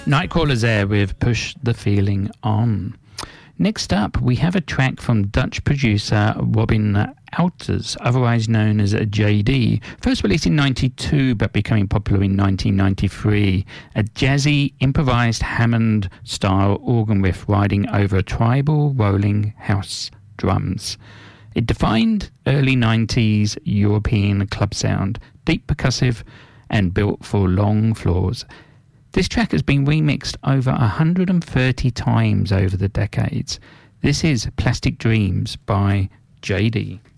Nightcrawler's there with Push the Feeling On. Next up, we have a track from Dutch producer Robin Outers, otherwise known as JD, first released in 92 but becoming popular in 1993. A jazzy, improvised Hammond-style organ riff riding over tribal rolling house drums. It defined early 90s European club sound, deep percussive and built for long floors. This track has been remixed over 130 times over the decades. This is Plastic Dreams by JD.